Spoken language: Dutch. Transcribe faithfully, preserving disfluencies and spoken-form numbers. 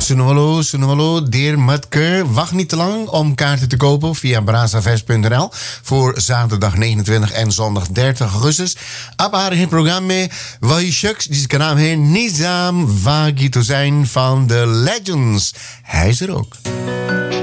Sunwalo, Sunwalo, Deer Mutke. Wacht niet te lang om kaarten te kopen via brazavest punt n l voor zaterdag negenentwintig en zondag dertig augustus. Op haar programma Wahishux, die zijn naam heet Nizam Wagito zijn van The Legends. Hij is er ook.